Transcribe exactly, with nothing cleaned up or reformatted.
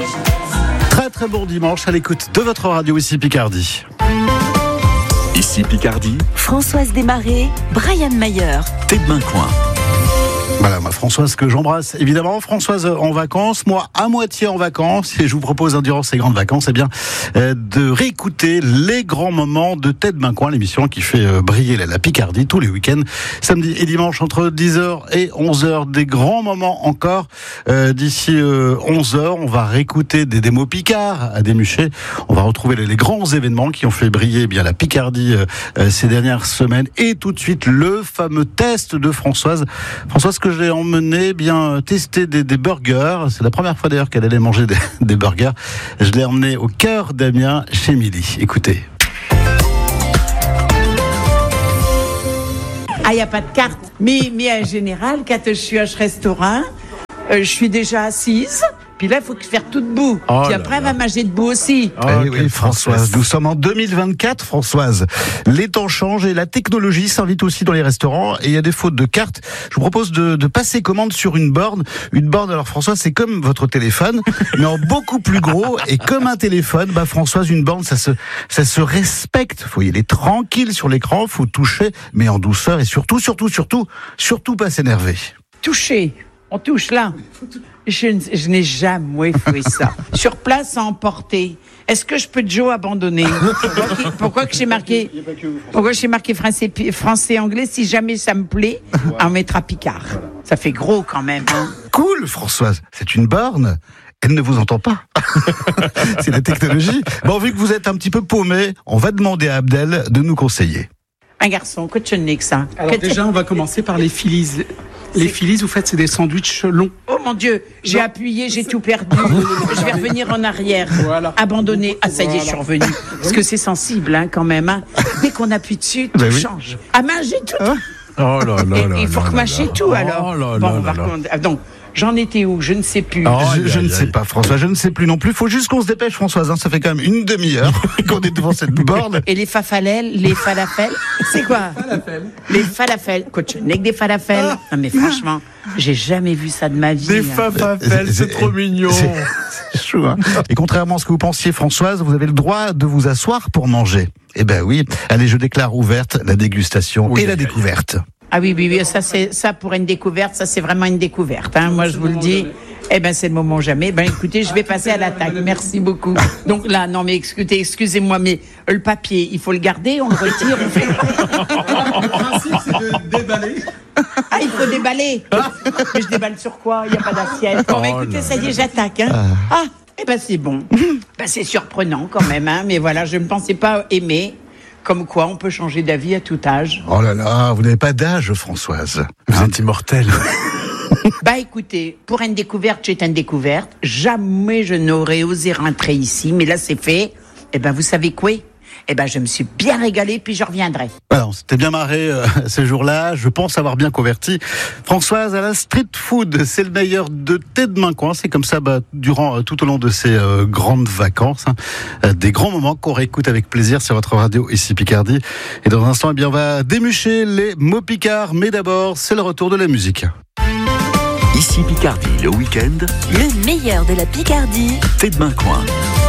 Très très bon dimanche à l'écoute de votre radio ici Picardie. Ici Picardie, Françoise Desmarais, Brian Mayer. Tête d'un coin. Voilà, ma Françoise que j'embrasse. Évidemment, Françoise en vacances, moi à moitié en vacances, et je vous propose hein, durant ces grandes vacances, eh bien, euh, de réécouter les grands moments de Tête d'un coin, l'émission qui fait euh, briller la, la Picardie tous les week-ends, samedi et dimanche entre dix heures et onze heures, des grands moments encore. Euh, d'ici euh, onze heures, on va réécouter des démos Picard à Démucher. On va retrouver les, les grands événements qui ont fait briller eh bien la Picardie euh, ces dernières semaines, et tout de suite le fameux test de Françoise. Françoise que je l'ai emmené bien tester des, des burgers. C'est la première fois d'ailleurs qu'elle allait manger des, des burgers. Je l'ai emmené au cœur d'Amiens chez Milly. Écoutez. Ah, il n'y a pas de carte. Mais, mais en général, quand je suis à ce restaurant, euh, je suis déjà assise. Puis là, il faut faire tout debout. Oh puis après, elle va manger debout aussi. Oh, eh oui, Françoise, nous sommes en deux mille vingt-quatre, Françoise. Les temps changent et la technologie s'invite aussi dans les restaurants. Et il y a des fautes de cartes. Je vous propose de, de passer commande sur une borne. Une borne, alors Françoise, c'est comme votre téléphone, mais en beaucoup plus gros. Et comme un téléphone, bah Françoise, une borne, ça se, ça se respecte. Faut y aller tranquille sur l'écran, faut toucher, mais en douceur et surtout, surtout, surtout, surtout pas s'énerver. Toucher. On touche là. Je, je n'ai jamais fait ça. Sur place, à emporter. Est-ce que je peux Joe abandonner? Pourquoi, pourquoi que j'ai marqué, pourquoi j'ai marqué français, français, anglais? Si jamais ça me plaît, on mettra Picard. Ça fait gros quand même. Hein. Cool, Françoise. C'est une borne. Elle ne vous entend pas. C'est la technologie. Bon, vu que vous êtes un petit peu paumé, on va demander à Abdel de nous conseiller. Un garçon, que tu n'es que ça. Alors que déjà, on va commencer par les Phillies. Les Phillies, vous faites, c'est des sandwichs longs. Oh mon Dieu, j'ai non. appuyé, j'ai tout perdu. Je vais revenir en arrière. Voilà. Abandonné. Ah, ça y est, voilà. Je suis revenu. Parce que c'est sensible, hein, quand même. Hein. Dès qu'on appuie dessus, tout ben change. Oui. Ah, manger tout. Ah. Oh là là là. Il faut là mâcher là. tout, alors. Oh là bon, là on va là recommander. Ah, donc, j'en étais où? Je ne sais plus. Oh, je, je ne sais pas, François. Je ne sais plus non plus. Faut juste qu'on se dépêche, Françoise. Hein. Ça fait quand même une demi-heure qu'on est devant cette borne. Et les fafalelles, les falafels, c'est quoi? Falafel. Les falafels. Coach, avec des falafels. Ah. Non mais franchement, j'ai jamais vu ça de ma vie. Des falafels, c'est, c'est trop mignon. C'est, c'est chou, hein. Et contrairement à ce que vous pensiez, Françoise, vous avez le droit de vous asseoir pour manger. Eh ben oui. Allez, je déclare ouverte la dégustation oui, et la découverte. Ah oui, oui, oui, ça, c'est, ça pour une découverte, ça c'est vraiment une découverte. Hein. Moi, je vous le dis, eh ben c'est le moment jamais. Ben écoutez, je vais passer à l'attaque. Merci beaucoup. Donc là, non mais écoutez, excusez-moi, mais le papier, il faut le garder, on le retire. On fait... Le principe, c'est de déballer. Ah, il faut déballer. Mais je déballe sur quoi? Il n'y a pas d'assiette. Bon, ben écoutez, ça y est, j'attaque. Hein. Ah, eh ben c'est bon. Ben c'est surprenant quand même, hein. Mais voilà, je ne pensais pas aimer. Comme quoi, on peut changer d'avis à tout âge. Oh là là, vous n'avez pas d'âge, Françoise. Vous hein êtes immortelle. Bah écoutez, pour une découverte, j'ai une découverte. Jamais je n'aurais osé rentrer ici, mais là c'est fait. Eh ben vous savez quoi? Eh ben je me suis bien régalé, puis je reviendrai. Alors, on s'était bien marré euh, ce jour-là. Je pense avoir bien converti Françoise à la street food. C'est le meilleur de Tête d'un coin. C'est comme ça, bah, durant euh, tout au long de ces euh, grandes vacances, hein, euh, des grands moments qu'on réécoute avec plaisir sur votre radio ici Picardie. Et dans un instant, eh bien, on va démucher les mots Picard. Mais d'abord, c'est le retour de la musique. Ici Picardie, le week-end. Le meilleur de la Picardie. Tête d'un coin.